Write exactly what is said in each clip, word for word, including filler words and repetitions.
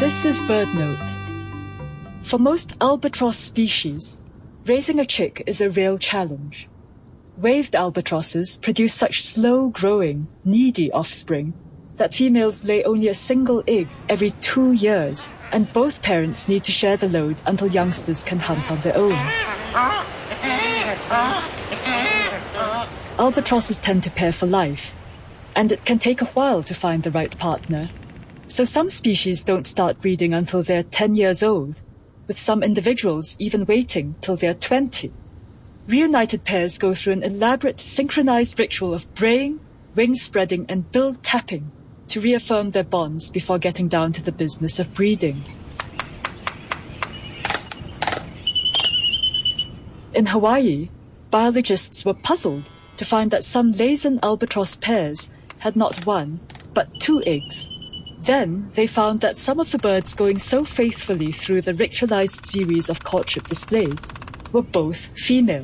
This is BirdNote. For most albatross species, raising a chick is a real challenge. Waved albatrosses produce such slow-growing, needy offspring that females lay only a single egg every two years, and both parents need to share the load until youngsters can hunt on their own. Albatrosses tend to pair for life, and it can take a while to find the right partner. So some species don't start breeding until they're ten years old, with some individuals even waiting till they're twenty. Reunited pairs go through an elaborate synchronized ritual of braying, wing spreading, and bill tapping to reaffirm their bonds before getting down to the business of breeding. In Hawaii, biologists were puzzled to find that some Laysan albatross pairs had not one, but two eggs. Then they found that some of the birds going so faithfully through the ritualized series of courtship displays were both female.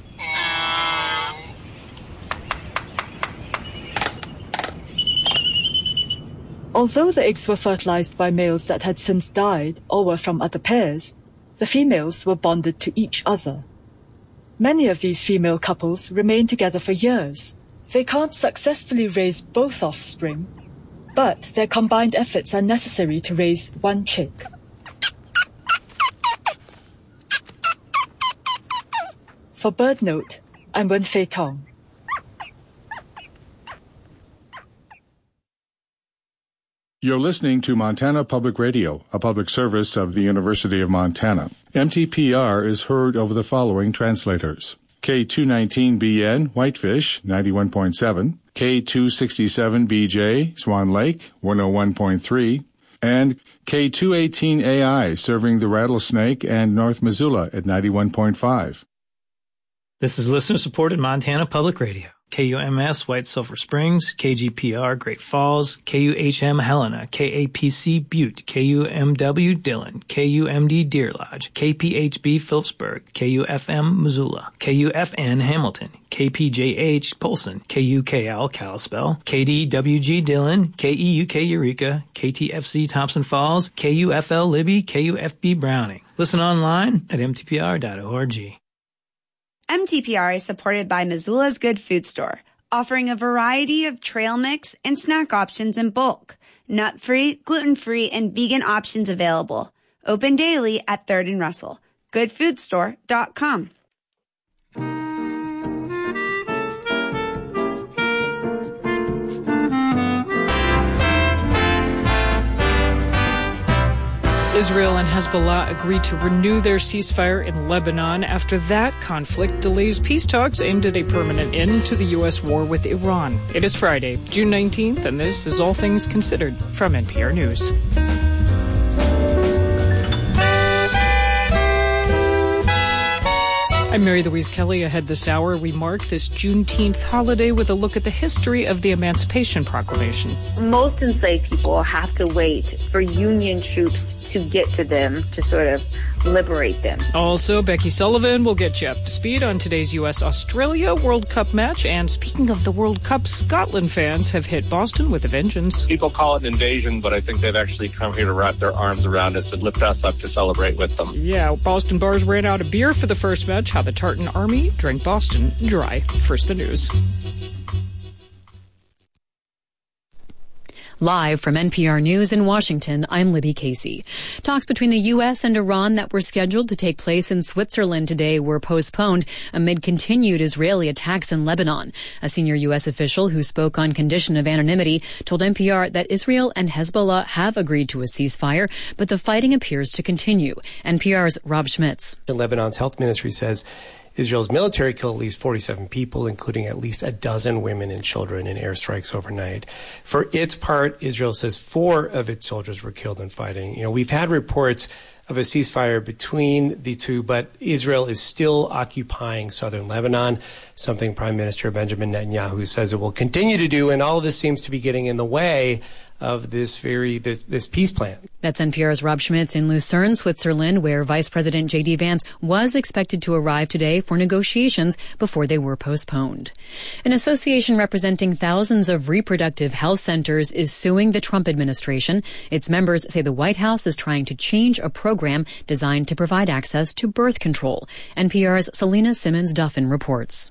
Although the eggs were fertilized by males that had since died or were from other pairs, the females were bonded to each other. Many of these female couples remain together for years. They can't successfully raise both offspring, but their combined efforts are necessary to raise one chick. For BirdNote, I'm Wen-Fei Tong. You're listening to Montana Public Radio, a public service of the University of Montana. M T P R is heard over the following translators. K two nineteen B N, Whitefish, ninety-one point seven, K two sixty-seven B J, Swan Lake, one oh one point three, and K two eighteen A I, serving the Rattlesnake and North Missoula at ninety-one point five. This is listener-supported Montana Public Radio. K U M S White Sulphur Springs, K G P R Great Falls, K U H M Helena, K A P C Butte, K U M W Dillon, K U M D Deer Lodge, K P H B Phillipsburg, K U F M Missoula, K U F N Hamilton, K P J H Polson, K U K L Kalispell, K D W G Dillon, K E U K Eureka, K T F C Thompson Falls, K U F L Libby, K U F B Browning. Listen online at m t p r dot org. M T P R is supported by Missoula's Good Food Store, offering a variety of trail mix and snack options in bulk. Nut-free, gluten-free, and vegan options available. Open daily at third and Russell. good food store dot com. Israel and Hezbollah agreed to renew their ceasefire in Lebanon after that conflict delays peace talks aimed at a permanent end to the U S war with Iran. It is Friday, June nineteenth, and this is All Things Considered from N P R News. I'm Mary Louise Kelly. Ahead this hour, we mark this Juneteenth holiday with a look at the history of the Emancipation Proclamation. Most enslaved people have to wait for Union troops to get to them to sort of liberate them. Also, Becky Sullivan will get you up to speed on today's U S Australia World Cup match. And speaking of the World Cup, Scotland fans have hit Boston with a vengeance. People call it an invasion, but I think they've actually come here to wrap their arms around us and lift us up to celebrate with them. Yeah, Boston bars ran out of beer for the first match. How the Tartan Army drank Boston dry. First, the news. Live from N P R News in Washington, I'm Libby Casey. Talks between the U S and Iran that were scheduled to take place in Switzerland today were postponed amid continued Israeli attacks in Lebanon. A senior U S official who spoke on condition of anonymity told N P R that Israel and Hezbollah have agreed to a ceasefire, but the fighting appears to continue. N P R's Rob Schmitz. Lebanon's health ministry says Israel's military killed at least forty-seven people, including at least a dozen women and children in airstrikes overnight. For its part, Israel says four of its soldiers were killed in fighting. You know, we've had reports of a ceasefire between the two, but Israel is still occupying southern Lebanon, something Prime Minister Benjamin Netanyahu says it will continue to do, and all of this seems to be getting in the way of this very this, this peace plan. That's N P R's Rob Schmitz in Lucerne, Switzerland, where Vice President J D Vance was expected to arrive today for negotiations before they were postponed. An association representing thousands of reproductive health centers is suing the Trump administration. Its members say the White House is trying to change a program designed to provide access to birth control. N P R's Selena Simmons-Duffin reports.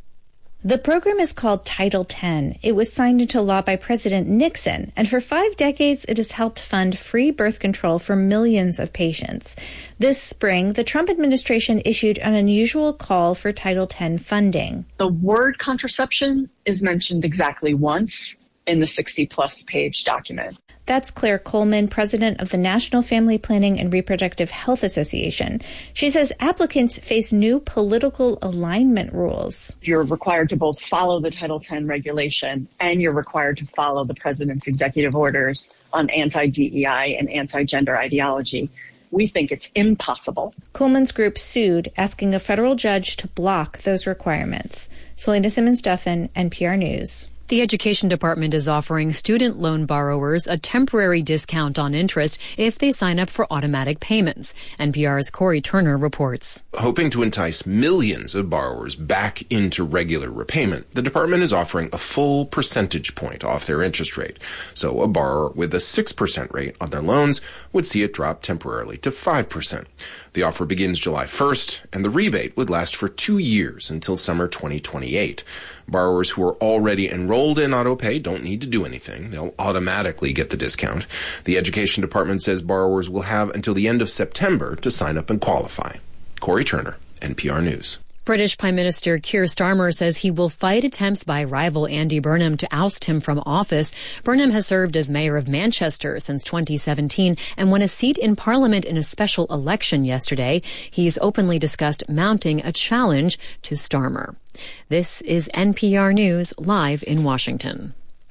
The program is called Title ten. It was signed into law by President Nixon, and for five decades it has helped fund free birth control for millions of patients. This spring, the Trump administration issued an unusual call for Title ten funding. The word contraception is mentioned exactly once in the sixty-plus page document. That's Claire Coleman, president of the National Family Planning and Reproductive Health Association. She says applicants face new political alignment rules. You're required to both follow the Title ten regulation and you're required to follow the president's executive orders on anti-D E I and anti-gender ideology. We think it's impossible. Coleman's group sued, asking a federal judge to block those requirements. Selena Simmons-Duffin, N P R News. The Education Department is offering student loan borrowers a temporary discount on interest if they sign up for automatic payments. N P R's Corey Turner reports. Hoping to entice millions of borrowers back into regular repayment, the department is offering a full percentage point off their interest rate. So a borrower with a six percent rate on their loans would see it drop temporarily to five percent. The offer begins July first, and the rebate would last for two years until summer twenty twenty-eight. Borrowers who are already enrolled in AutoPay don't need to do anything. They'll automatically get the discount. The Education Department says borrowers will have until the end of September to sign up and qualify. Corey Turner, N P R News. British Prime Minister Keir Starmer says he will fight attempts by rival Andy Burnham to oust him from office. Burnham has served as mayor of Manchester since twenty seventeen and won a seat in Parliament in a special election yesterday. He's openly discussed mounting a challenge to Starmer. This is N P R News live in Washington.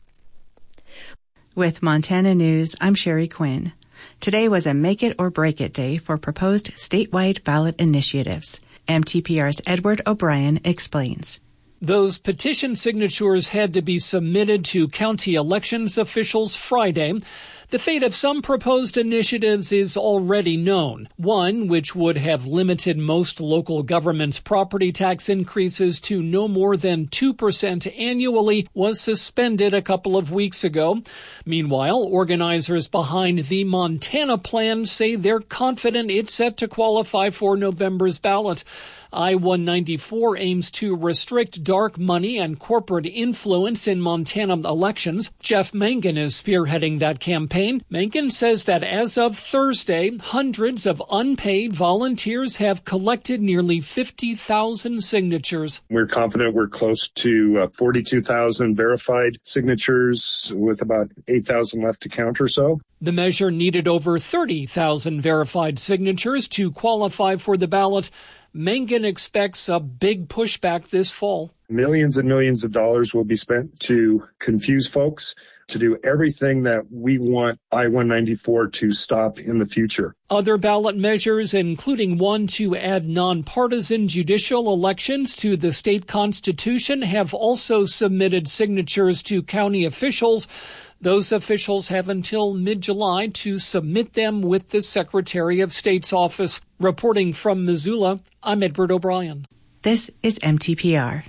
With Montana News, I'm Sherry Quinn. Today was a make it or break it day for proposed statewide ballot initiatives. M T P R's Edward O'Brien explains. Those petition signatures had to be submitted to county elections officials Friday. The fate of some proposed initiatives is already known. One, which would have limited most local governments' property tax increases to no more than two percent annually, was suspended a couple of weeks ago. Meanwhile, organizers behind the Montana plan say they're confident it's set to qualify for November's ballot. I one ninety-four aims to restrict dark money and corporate influence in Montana elections. Jeff Mangan is spearheading that campaign. Mangan says that as of Thursday, hundreds of unpaid volunteers have collected nearly fifty thousand signatures. We're confident we're close to uh, forty-two thousand verified signatures with about eight thousand left to count or so. The measure needed over thirty thousand verified signatures to qualify for the ballot. Mangan expects a big pushback this fall. Millions and millions of dollars will be spent to confuse folks, to do everything that we want I one ninety-four to stop in the future. Other ballot measures, including one to add nonpartisan judicial elections to the state constitution, have also submitted signatures to county officials. Those officials have until mid-July to submit them with the Secretary of State's office. Reporting from Missoula, I'm Edward O'Brien. This is M T P R.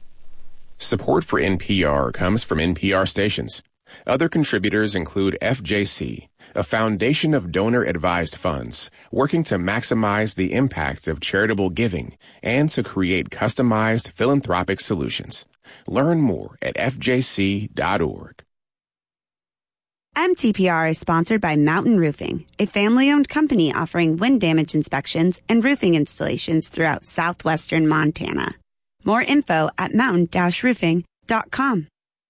Support for N P R comes from N P R stations. Other contributors include F J C, a foundation of donor-advised funds working to maximize the impact of charitable giving and to create customized philanthropic solutions. Learn more at F J C dot org. M T P R is sponsored by Mountain Roofing, a family-owned company offering wind damage inspections and roofing installations throughout southwestern Montana. More info at mountain dash roofing dot com.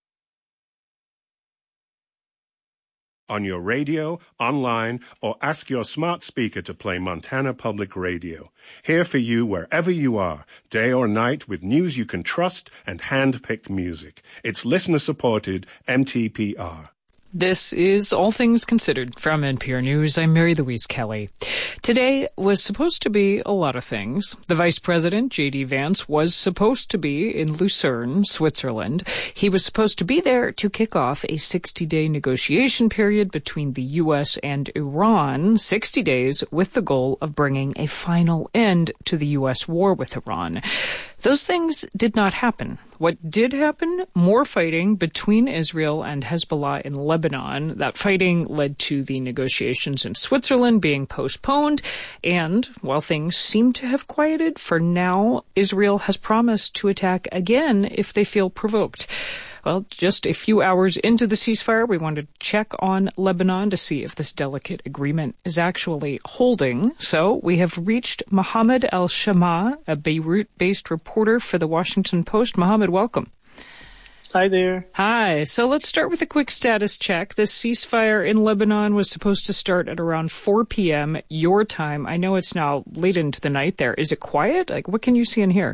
On your radio, online, or ask your smart speaker to play Montana Public Radio. Here for you wherever you are, day or night, with news you can trust and hand-picked music. It's listener-supported M T P R. This is All Things Considered from N P R News. I'm Mary Louise Kelly. Today Today was supposed to be a lot of things. The Vice President, J D Vance, was supposed to be in Lucerne, Switzerland. He was supposed to be there to kick off a sixty-day negotiation period between the U S and Iran, sixty days with the goal of bringing a final end to the U S war with Iran. Those things did not happen. What did happen? More fighting between Israel and Hezbollah in Lebanon. That fighting led to the negotiations in Switzerland being postponed. And while things seem to have quieted, for now, Israel has promised to attack again if they feel provoked. Well, just a few hours into the ceasefire, we wanted to check on Lebanon to see if this delicate agreement is actually holding. So we have reached Mohammed El-Shama, a Beirut-based reporter for the Washington Post. Mohammed, welcome. Hi there. Hi. So let's start with a quick status check. This ceasefire in Lebanon was supposed to start at around four p.m. your time. I know it's now late into the night there. Is it quiet? Like, what can you see and hear?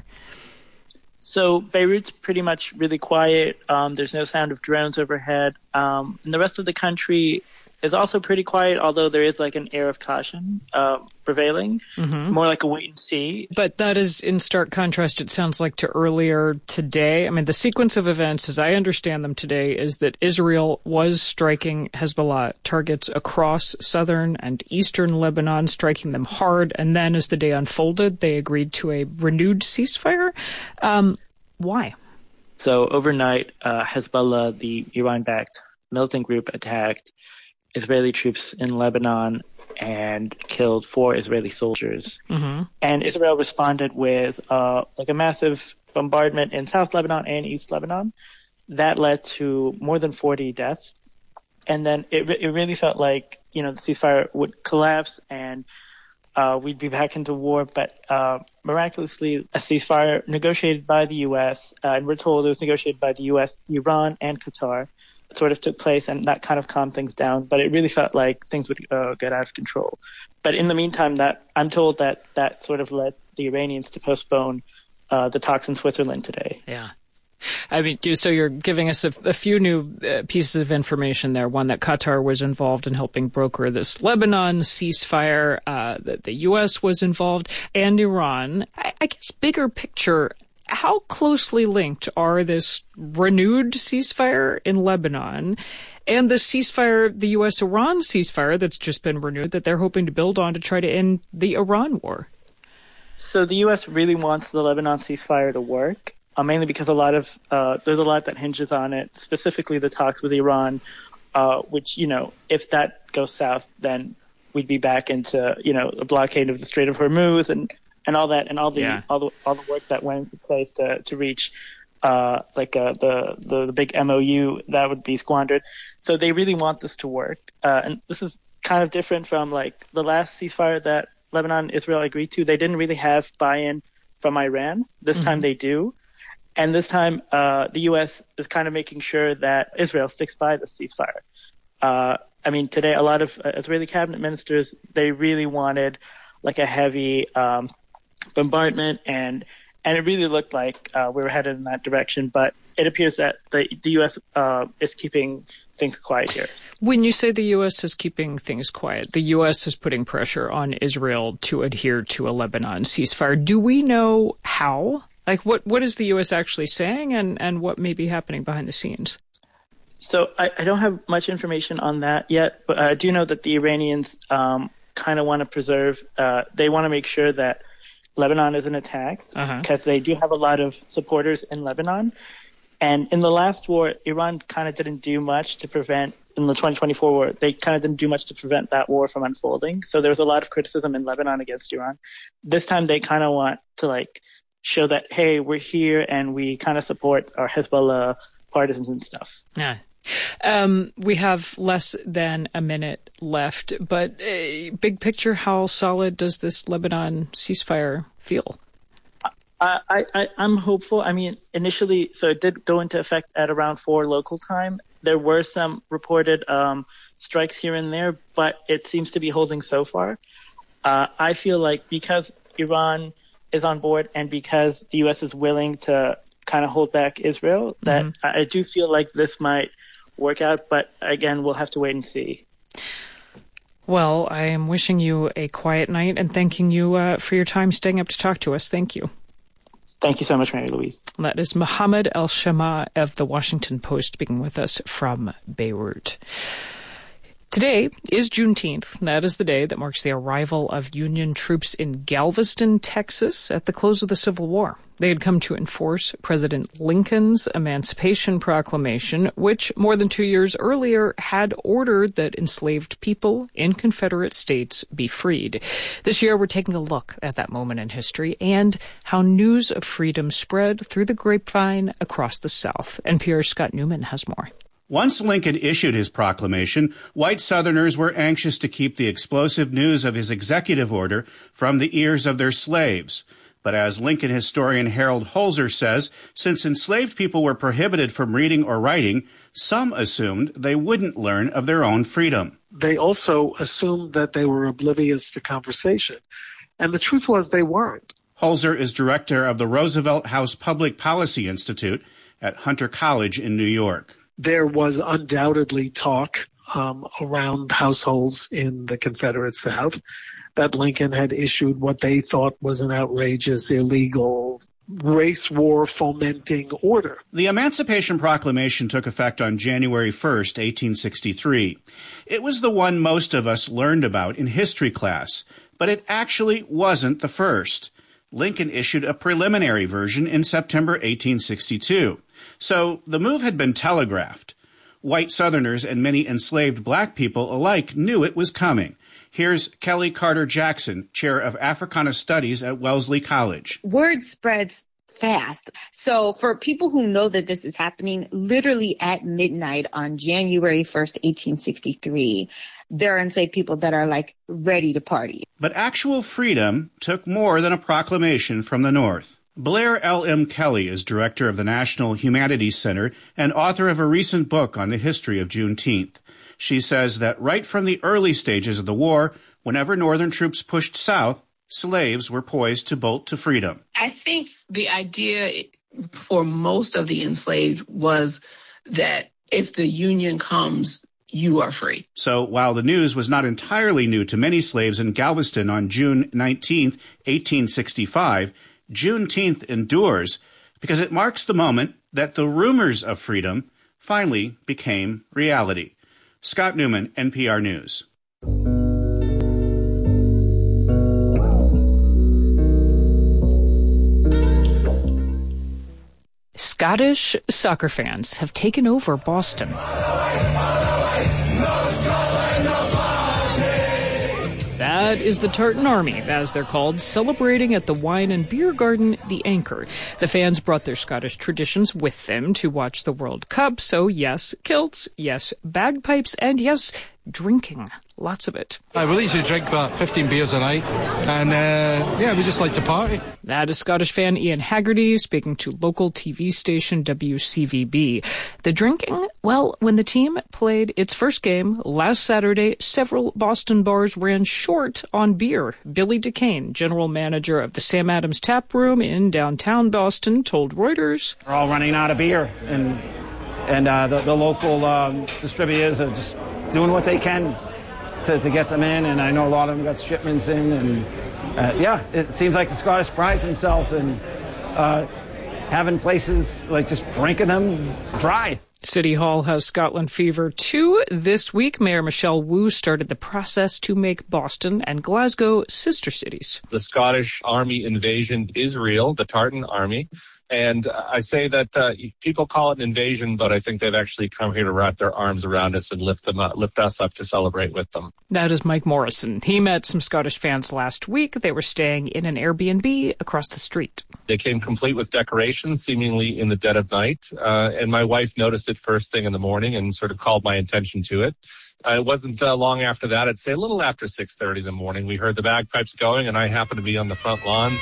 So Beirut's pretty much really quiet. Um, there's no sound of drones overhead. Um, and the rest of the country is also pretty quiet, although there is like an air of caution uh, prevailing, mm-hmm. more like a wait and see. But that is in stark contrast, it sounds like, to earlier today. I mean, the sequence of events, as I understand them today, is that Israel was striking Hezbollah targets across southern and eastern Lebanon, striking them hard. And then as the day unfolded, they agreed to a renewed ceasefire. Um, why? So overnight, uh, Hezbollah, the Iran-backed militant group, attacked Israeli troops in Lebanon and killed four Israeli soldiers. Mm-hmm. And Israel responded with uh, like a massive bombardment in South Lebanon and East Lebanon. That led to more than forty deaths. And then it it really felt like, you know, the ceasefire would collapse and uh, we'd be back into war. But uh, miraculously, a ceasefire negotiated by the U S, uh, and we're told it was negotiated by the U S, Iran, and Qatar, sort of took place, and that kind of calmed things down. But it really felt like things would uh, get out of control. But in the meantime, that I'm told that that sort of led the Iranians to postpone uh, the talks in Switzerland today. Yeah. I mean, so you're giving us a, a few new uh, pieces of information there. One, that Qatar was involved in helping broker this Lebanon ceasefire, uh, that the U S was involved, and Iran. I, I guess bigger picture, how closely linked are this renewed ceasefire in Lebanon and the ceasefire, the U S-Iran ceasefire that's just been renewed, that they're hoping to build on to try to end the Iran war? So the U S really wants the Lebanon ceasefire to work, uh, mainly because a lot of uh, there's a lot that hinges on it, specifically the talks with Iran, uh, which, you know, if that goes south, then we'd be back into, you know, a blockade of the Strait of Hormuz and and all that, and all the yeah. all the all the work that went into place to to reach uh, like uh, the, the the big M O U that would be squandered. So they really want this to work, uh, and this is kind of different from like the last ceasefire that Lebanon and Israel agreed to. They didn't really have buy-in from Iran. This mm-hmm. time they do, and this time uh, the U S is kind of making sure that Israel sticks by the ceasefire. Uh, I mean, today a lot of uh, Israeli cabinet ministers, they really wanted like a heavy um, bombardment, and and it really looked like uh, we were headed in that direction. But it appears that the the U S uh, is keeping things quiet here. When you say the U S is keeping things quiet, the U S is putting pressure on Israel to adhere to a Lebanon ceasefire. Do we know how? Like, what what is the U S actually saying, and and what may be happening behind the scenes? So I, I don't have much information on that yet, but I do know that the Iranians um, kind of want to preserve. Uh, they want to make sure that Lebanon isn't attacked, because uh-huh. they do have a lot of supporters in Lebanon. And in the last war, Iran kind of didn't do much to prevent, in the twenty twenty-four war, they kind of didn't do much to prevent that war from unfolding. So there was a lot of criticism in Lebanon against Iran. This time they kind of want to like show that, hey, we're here and we kind of support our Hezbollah partisans and stuff. Yeah. Um, we have less than a minute left, but uh, big picture, how solid does this Lebanon ceasefire feel? I, I, I'm hopeful. I mean, initially, so it did go into effect at around four local time. There were some reported um, strikes here and there, but it seems to be holding so far. Uh, I feel like because Iran is on board and because the U S is willing to kind of hold back Israel, that mm-hmm. I, I do feel like this might work out. But again, we'll have to wait and see. Well, I am wishing you a quiet night and thanking you uh, for your time staying up to talk to us. Thank you. Thank you so much, Mary Louise. That is Mohammed El-Shama of the Washington Post speaking with us from Beirut. Today is Juneteenth. That is the day that marks the arrival of Union troops in Galveston, Texas, at the close of the Civil War. They had come to enforce President Lincoln's Emancipation Proclamation, which more than two years earlier had ordered that enslaved people in Confederate states be freed. This year, we're taking a look at that moment in history and how news of freedom spread through the grapevine across the South. N P R's Scott Newman has more. Once Lincoln issued his proclamation, white Southerners were anxious to keep the explosive news of his executive order from the ears of their slaves. But as Lincoln historian Harold Holzer says, since enslaved people were prohibited from reading or writing, some assumed they wouldn't learn of their own freedom. They also assumed that they were oblivious to conversation. And the truth was they weren't. Holzer is director of the Roosevelt House Public Policy Institute at Hunter College in New York. There was undoubtedly talk um, around households in the Confederate South that Lincoln had issued what they thought was an outrageous, illegal, race war fomenting order. The Emancipation Proclamation took effect on January first, eighteen sixty-three. It was the one most of us learned about in history class, but it actually wasn't the first. Lincoln issued a preliminary version in September eighteen sixty-two. So the move had been telegraphed. White Southerners and many enslaved black people alike knew it was coming. Here's Kelly Carter Jackson, chair of Africana Studies at Wellesley College. Word spreads fast. So for people who know that this is happening, literally at midnight on January first, eighteen sixty-three, there are enslaved people that are like ready to party. But actual freedom took more than a proclamation from the North. Blair L M. Kelly is director of the National Humanities Center and author of a recent book on the history of Juneteenth. She says that right from the early stages of the war, whenever Northern troops pushed south, slaves were poised to bolt to freedom. I think the idea for most of the enslaved was that if the Union comes, you are free. So while the news was not entirely new to many slaves in Galveston on June nineteenth, eighteen sixty-five, Juneteenth endures because it marks the moment that the rumors of freedom finally became reality. Scott Newman, N P R News. Scottish soccer fans have taken over Boston. That is the Tartan Army, as they're called, celebrating at the wine and beer garden, The Anchor. The fans brought their Scottish traditions with them to watch the World Cup, so yes, kilts, yes, bagpipes, and yes, drinking. Lots of it. I will usually drink about fifteen beers a night, and uh, yeah, we just like to party. That is Scottish fan Ian Haggerty speaking to local T V station W C V B. The drinking? Well, when the team played its first game last Saturday, several Boston bars ran short on beer. Billy DeCane, general manager of the Sam Adams Tap Room in downtown Boston, told Reuters, "We're all running out of beer, and and uh, the, the local um, distributors are just doing what they can To, to get them in, and I know a lot of them got shipments in, and uh, yeah, it seems like the Scottish pride themselves in uh, having places like just drinking them dry." City Hall has Scotland Fever two this week. Mayor Michelle Wu started the process to make Boston and Glasgow sister cities. The Scottish army invasion is real, the Tartan Army. And I say that uh, people call it an invasion, but I think they've actually come here to wrap their arms around us and lift them up, lift us up to celebrate with them. That is Mike Morrison. He met some Scottish fans last week. They were staying in an Airbnb across the street. They came complete with decorations, seemingly in the dead of night. Uh, and my wife noticed it first thing in the morning and sort of called my attention to it. Uh, it wasn't uh, long after that. I'd say a little after six thirty in the morning. We heard the bagpipes going, and I happened to be on the front lawn.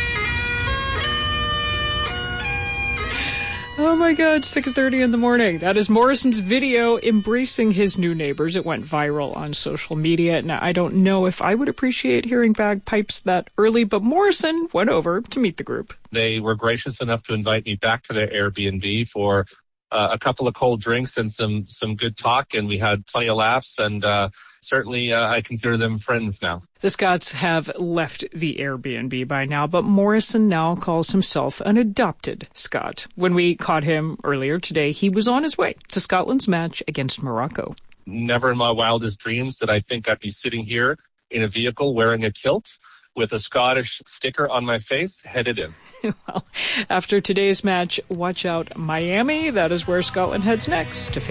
Oh my God, six thirty in the morning. That is Morrison's video embracing his new neighbors. It went viral on social media. Now, I don't know if I would appreciate hearing bagpipes that early, but Morrison went over to meet the group. They were gracious enough to invite me back to their Airbnb for uh, a couple of cold drinks and some, some good talk, and we had plenty of laughs, and uh, certainly uh, I consider them friends now. The Scotts have left the Airbnb by now, but Morrison now calls himself an adopted Scot. When we caught him earlier today, he was on his way to Scotland's match against Morocco. Never in my wildest dreams did I think I'd be sitting here in a vehicle wearing a kilt with a Scottish sticker on my face, headed in. Well, after today's match, watch out Miami. That is where Scotland heads next to